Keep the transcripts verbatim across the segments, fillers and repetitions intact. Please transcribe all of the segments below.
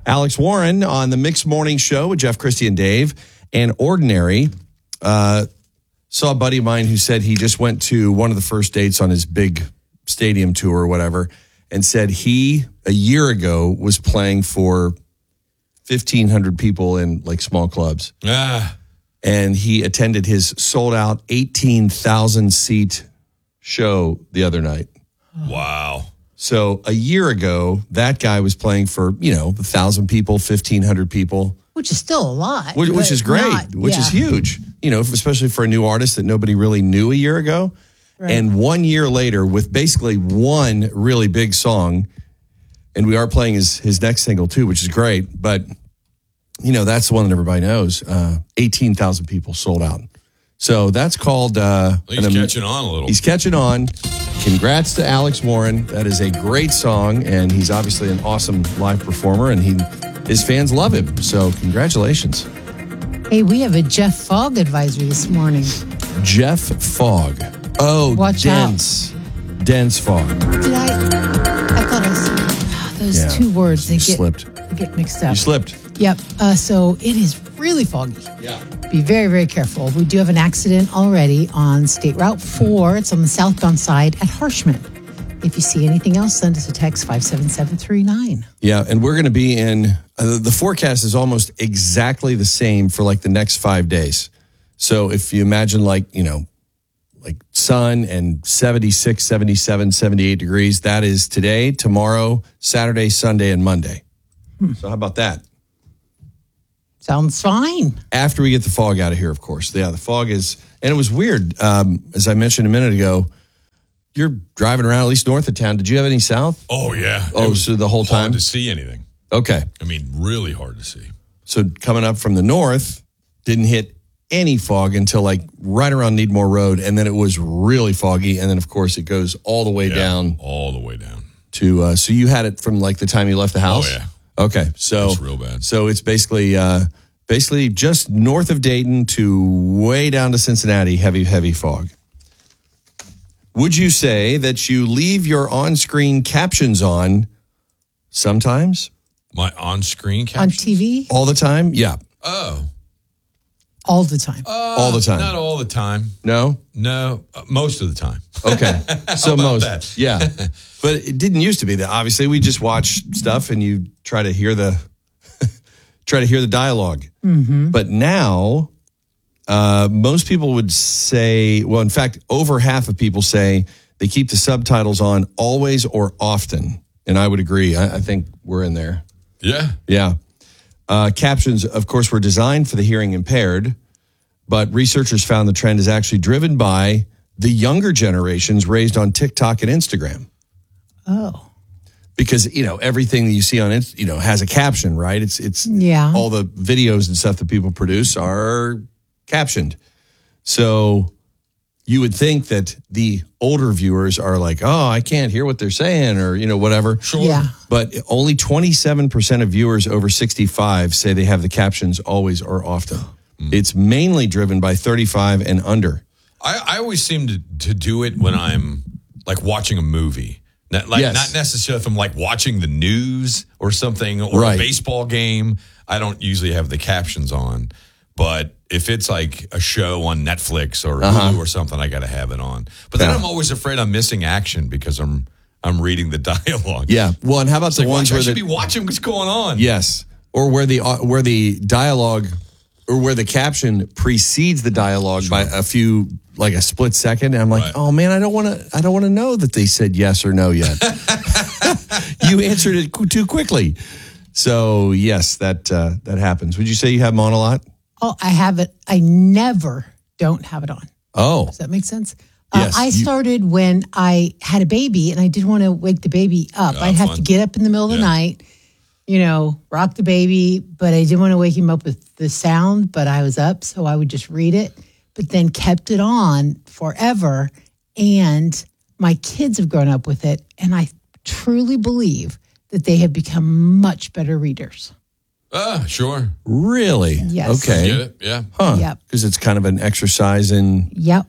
Alex Warren on the Mixed Morning Show with Jeff, Christy, and Dave. And Ordinary, uh, saw a buddy of mine who said he just went to one of the first dates on his big stadium tour or whatever, and said he, a year ago, was playing for fifteen hundred people in like small clubs. Ah. And he attended his sold out eighteen thousand seat show the other night. Wow. So a year ago, that guy was playing for, you know, one thousand people, fifteen hundred people. Which is still a lot. Which, which is great, not, which yeah. is huge, you know, especially for a new artist that nobody really knew a year ago. Right. And one year later, with basically one really big song, and we are playing his, his next single too, which is great. But, you know, that's the one that everybody knows. Uh, eighteen thousand people sold out. So that's called... Uh, He's an, catching on a little. He's catching on. Congrats to Alex Warren. That is a great song, and he's obviously an awesome live performer, and he his fans love him. So congratulations. Hey, we have a Jeff Fogg advisory this morning. Jeff Fogg. Oh, Watch dense. Dense fog. Did I? I thought I was... Those Yeah, two words, they you get, slipped. they get mixed up. You slipped. Yep. Uh, so it is really foggy. Yeah. Be very, very careful. We do have an accident already on State Route four. It's on the southbound side at Harshman. If you see anything else, send us a text five seven seven three nine. Yeah, and we're going to be in, uh, the forecast is almost exactly the same for like the next five days. So if you imagine like, you know, like sun and seventy-six, seventy-seven, seventy-eight degrees, that is today, tomorrow, Saturday, Sunday, and Monday. Hmm. So how about that? Sounds fine. After we get the fog out of here, of course. Yeah, the fog is, and it was weird. Um, as I mentioned a minute ago, you're driving around, at least north of town. Did you have any south? Oh, yeah. Oh, so the whole hard time? to see anything. Okay. I mean, really hard to see. So coming up from the north, didn't hit any fog until like right around Needmore Road, and then it was really foggy, and then of course it goes all the way Yeah, down all the way down. to. Uh, so you had it from like the time you left the house. Oh, yeah. Okay, so It's real bad. So it's basically uh, basically just north of Dayton to way down to Cincinnati. Heavy, heavy fog. Would you say that you leave your on-screen captions on sometimes? My on-screen On captions? T V? All the time? Yeah. Oh. All the time. Uh, All the time. Not all the time. No? No, uh, most of the time. Okay. So about most. that? Yeah. But it didn't used to be that. Obviously, we just watch stuff and you try to hear the try to hear the dialogue. Mm-hmm. But now, uh, most people would say, well, in fact, over half of people say they keep the subtitles on always or often. And I would agree. I, I think we're in there. Yeah. Yeah. Uh, captions, of course, were designed for the hearing impaired, but researchers found the trend is actually driven by the younger generations raised on TikTok and Instagram. Oh. Because, you know, everything that you see on it, you know, has a caption, right? It's, it's Yeah. all the videos and stuff that people produce are captioned. So you would think that the older viewers are like, oh, I can't hear what they're saying or, you know, whatever. Sure. Yeah. But only twenty-seven percent of viewers over sixty-five say they have the captions always or often. Mm. It's mainly driven by thirty-five and under. I, I always seem to, to do it when I'm like watching a movie. Not, like, Yes. not necessarily if I'm like watching the news or something or Right. a baseball game. I don't usually have the captions on. But if it's like a show on Netflix or Uh-huh. Hulu or something, I got to have it on. But then Yeah. I'm always afraid I'm missing action because I'm I'm reading the dialogue. Yeah. Well, and how about It's the like, ones watch, I where should the, be watching what's going on. yes, or where the uh, where the dialogue or where the caption precedes the dialogue Sure. by a few, like a split second, and I'm like, Right. oh man, I don't want to, I don't want to know that they said yes or no yet. You answered it qu- too quickly. So yes, that uh, that happens. Would you say you have them on a lot? Oh, I have it. I never don't have it on. Oh, Does that make sense? Yes, uh, I you- started when I had a baby and I didn't want to wake the baby up. Oh, I'd have fun. to get up in the middle of the Yeah. night, you know, rock the baby, but I didn't want to wake him up with the sound, but I was up, so I would just read it, but then kept it on forever. And my kids have grown up with it, and I truly believe that they have become much better readers. Ah, sure. really? Yes. Okay. Get it? Yeah. Huh. Yep. Because it's kind of an exercise in. Yep.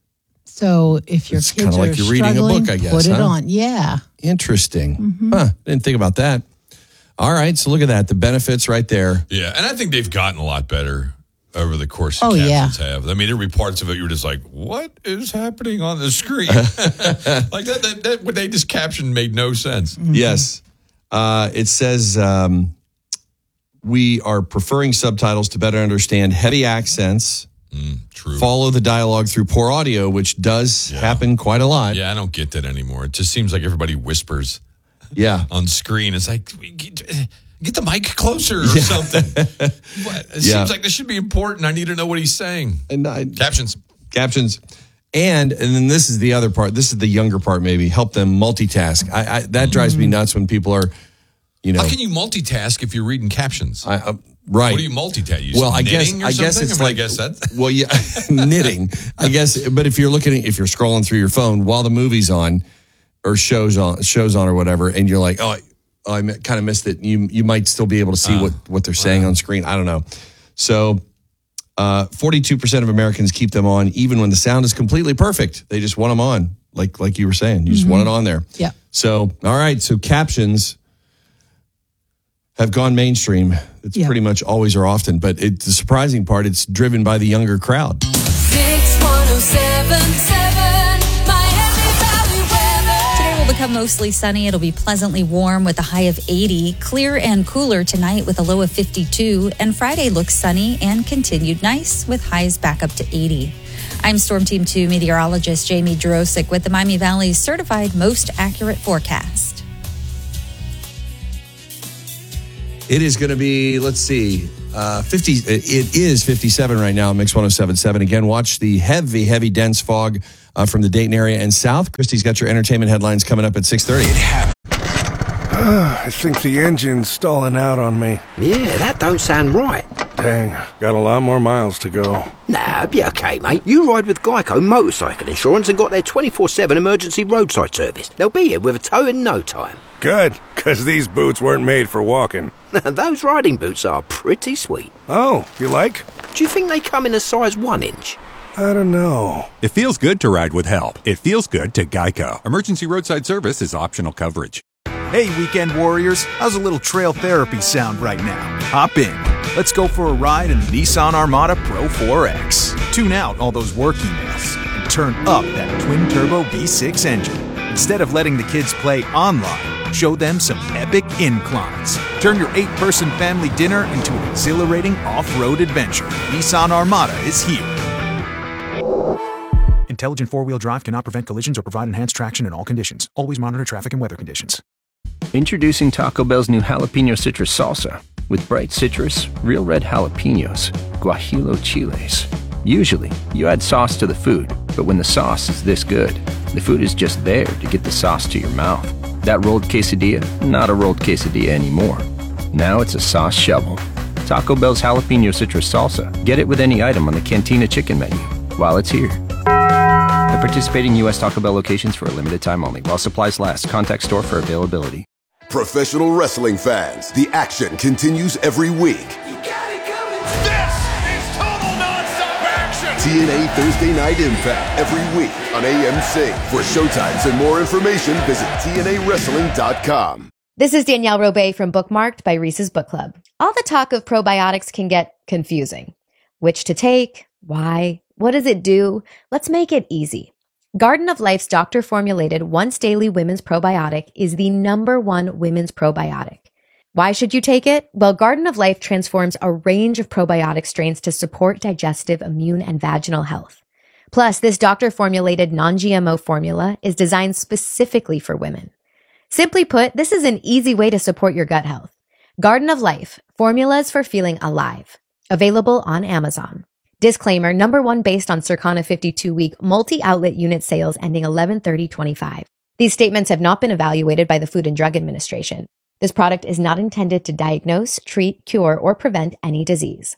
So if your It's kids kinda are like you're reading a struggling, book, I guess, put it huh? on. Yeah. Interesting. Mm-hmm. Huh. Didn't think about that. All right, so look at that. The benefits right there. Yeah, and I think they've gotten a lot better over the course of Oh, captions yeah. have. I mean, there were parts of it you were just like, what is happening on the screen? like that, that, that, what they just captioned made no sense. Mm-hmm. Yes. Uh, it says um, we are preferring subtitles to better understand heavy accents. Mm, true. Follow the dialogue through poor audio, which does Yeah. happen quite a lot. Yeah, I don't get that anymore. It just seems like everybody whispers Yeah. on screen. It's like, get, get the mic closer or something. What? It Yeah. seems like this should be important. I need to know what he's saying. And I, Captions. captions. And and then this is the other part. This is the younger part, maybe. Help them multitask. I, I That drives me nuts when people are, you know. How can you multitask if you're reading captions? I, uh, right. What do you multitask? You Well, I guess knitting or I guess something? it's I mean, like I guess that's well, yeah, knitting. I guess, but if you're looking, at, if you're scrolling through your phone while the movie's on, or shows on, shows on, or whatever, and you're like, oh, I, oh, I kind of missed it. You you might still be able to see Uh, what what they're saying on screen. I don't know. So, uh, forty-two percent of Americans keep them on, even when the sound is completely perfect. They just want them on, like like you were saying. You just want it on there. Yeah. So, all right. So captions have gone mainstream. It's Yeah. pretty much always or often, but it, the surprising part, it's driven by the younger crowd. Mix one oh seven point seven, Miami Valley weather. Today will become mostly sunny. It'll be pleasantly warm with a high of eighty. Clear and cooler tonight with a low of fifty-two. And Friday looks sunny and continued nice with highs back up to eighty. I'm Storm Team two meteorologist Jamie Drosick with the Miami Valley's certified most accurate forecast. It is going to be, let's see, uh, fifty. It is fifty-seven right now, Mix one oh seven point seven. Again, watch the heavy, heavy, dense fog uh, from the Dayton area and south. Christy's got your entertainment headlines coming up at six thirty. I think the engine's stalling out on me. Yeah, that don't sound right. Dang, got a lot more miles to go. Nah, be okay, mate. You ride with Geico Motorcycle Insurance and got their twenty-four seven emergency roadside service. They'll be here with a tow in no time. Good, because these boots weren't made for walking. Those riding boots are pretty sweet. Oh, you like? Do you think they come in a size one inch? I don't know. It feels good to ride with help. It feels good to Geico. Emergency roadside service is optional coverage. Hey, weekend warriors, how's a little trail therapy sound right now? Hop in. Let's go for a ride in the Nissan Armada Pro four X. Tune out all those work emails and turn up that twin-turbo V six engine. Instead of letting the kids play online, show them some epic inclines. Turn your eight-person family dinner into an exhilarating off-road adventure. Nissan Armada is here. Intelligent four-wheel drive cannot prevent collisions or provide enhanced traction in all conditions. Always monitor traffic and weather conditions. Introducing Taco Bell's new jalapeno citrus salsa with bright citrus, real red jalapenos, guajillo chiles. Usually, you add sauce to the food, but when the sauce is this good, the food is just there to get the sauce to your mouth. That rolled quesadilla, not a rolled quesadilla anymore. Now it's a sauce shovel. Taco Bell's jalapeno citrus salsa. Get it with any item on the Cantina chicken menu while it's here. At participating U S Taco Bell locations for a limited time only. While supplies last, contact store for availability. Professional wrestling fans, the action continues every week. You got it coming. This is total nonstop action. T N A Thursday Night Impact every week on A M C. For showtimes and more information, visit T N A wrestling dot com. This is Danielle Robay from Bookmarked by Reese's Book Club. All the talk of probiotics can get confusing. Which to take? Why? What does it do? Let's make it easy. Garden of Life's doctor-formulated once-daily women's probiotic is the number one women's probiotic. Why should you take it? Well, Garden of Life transforms a range of probiotic strains to support digestive, immune, and vaginal health. Plus, this doctor-formulated non-G M O formula is designed specifically for women. Simply put, this is an easy way to support your gut health. Garden of Life, formulas for feeling alive. Available on Amazon. Disclaimer, number one based on Circana fifty-two week multi-outlet unit sales ending eleven thirty twenty-five. These statements have not been evaluated by the Food and Drug Administration. This product is not intended to diagnose, treat, cure, or prevent any disease.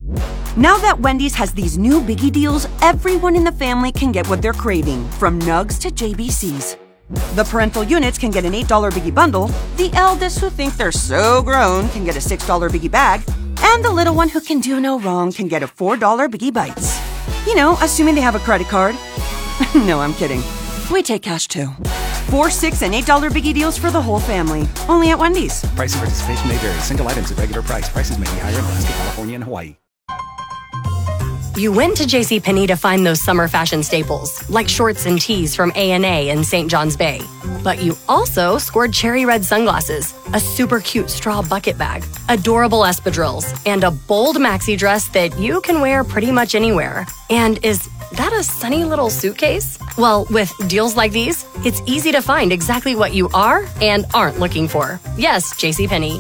Now that Wendy's has these new biggie deals, everyone in the family can get what they're craving, from nugs to J B Cs. The parental units can get an eight dollar biggie bundle, the eldest who think they're so grown can get a six dollar biggie bag, and the little one who can do no wrong can get a four dollar Biggie Bites. You know, assuming they have a credit card. No, I'm kidding. We take cash too. Four, six, and eight dollar biggie deals for the whole family. Only at Wendy's. Price and participation may vary. Single items at regular price. Prices may be higher in Alaska, California, and Hawaii. You went to JCPenney to find those summer fashion staples, like shorts and tees from A and A in Saint John's Bay. But you also scored cherry red sunglasses, a super cute straw bucket bag, adorable espadrilles, and a bold maxi dress that you can wear pretty much anywhere. And is that a sunny little suitcase? Well, with deals like these, it's easy to find exactly what you are and aren't looking for. Yes, JCPenney.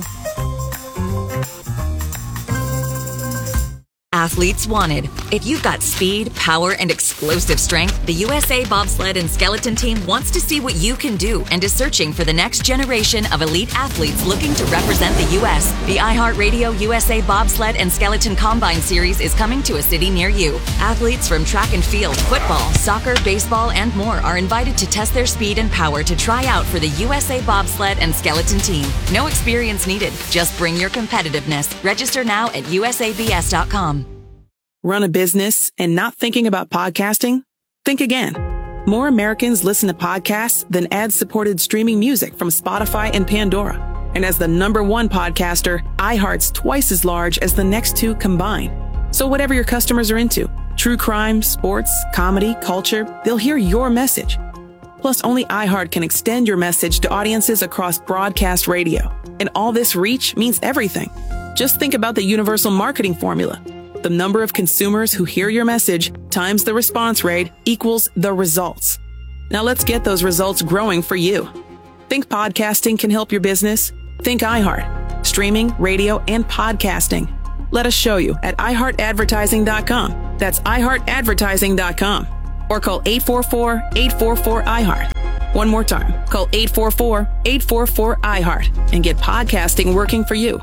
Athletes wanted. If you've got speed, power, and explosive strength, the U S A Bobsled and Skeleton Team wants to see what you can do and is searching for the next generation of elite athletes looking to represent the U S. The iHeartRadio U S A Bobsled and Skeleton Combine Series is coming to a city near you. Athletes from track and field, football, soccer, baseball, and more are invited to test their speed and power to try out for the U S A Bobsled and Skeleton Team. No experience needed. Just bring your competitiveness. Register now at U S A B S dot com. Run a business and not thinking about podcasting? Think again. More Americans listen to podcasts than ad-supported streaming music from Spotify and Pandora. And as the number one podcaster, iHeart's twice as large as the next two combined. So whatever your customers are into, true crime, sports, comedy, culture, they'll hear your message. Plus, only iHeart can extend your message to audiences across broadcast radio. And all this reach means everything. Just think about the universal marketing formula. The number of consumers who hear your message times the response rate equals the results. Now let's get those results growing for you. Think podcasting can help your business? Think iHeart. Streaming, radio, and podcasting. Let us show you at i heart advertising dot com. That's i heart advertising dot com. Or call eight four four, eight four four, I heart. One more time. Call eight four four, eight four four, I heart and get podcasting working for you.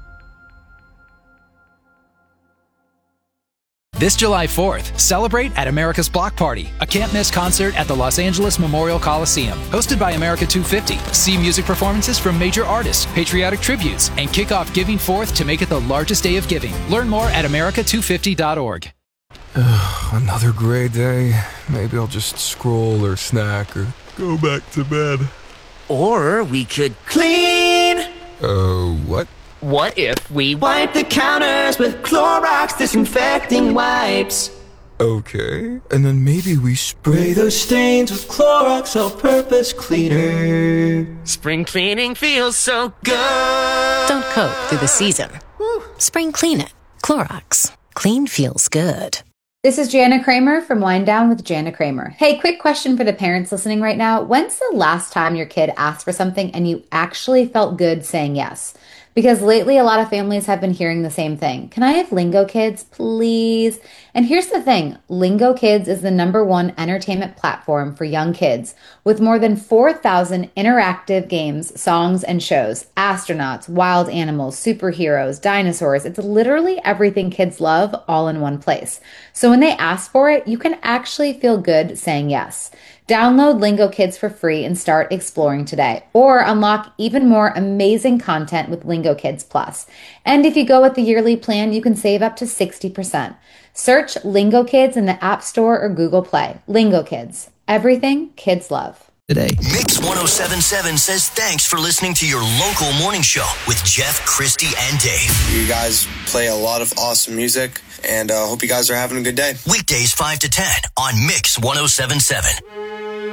This July fourth, celebrate at America's Block Party, a can't-miss concert at the Los Angeles Memorial Coliseum. Hosted by America two fifty, see music performances from major artists, patriotic tributes, and kick off Giving Fourth to make it the largest day of giving. Learn more at america two fifty dot org. Another gray day. Maybe I'll just scroll or snack or go back to bed. Or we could clean. Uh, what? What if we wipe the counters with Clorox disinfecting wipes? Okay, and then maybe we spray those stains with Clorox all-purpose cleaner. Spring cleaning feels so good. Don't coat through the season. Spring clean it. Clorox. Clean feels good. This is Jana Kramer from Wind Down with Jana Kramer. Hey, quick question for the parents listening right now. When's the last time your kid asked for something and you actually felt good saying yes? Because lately, a lot of families have been hearing the same thing. Can I have Lingo Kids, please? And here's the thing. Lingo Kids is the number one entertainment platform for young kids with more than four thousand interactive games, songs, and shows. Astronauts, wild animals, superheroes, dinosaurs. It's literally everything kids love all in one place. So when they ask for it, you can actually feel good saying yes. Download Lingo Kids for free and start exploring today. Or unlock even more amazing content with Lingo Kids Plus. And if you go with the yearly plan, you can save up to sixty percent. Search Lingo Kids in the App Store or Google Play. Lingo Kids. Everything kids love. Today. Mix ten seventy-seven says thanks for listening to your local morning show with Jeff, Christy, and Dave. You guys play a lot of awesome music, and I uh, hope you guys are having a good day. Weekdays five to ten on Mix ten seventy-seven.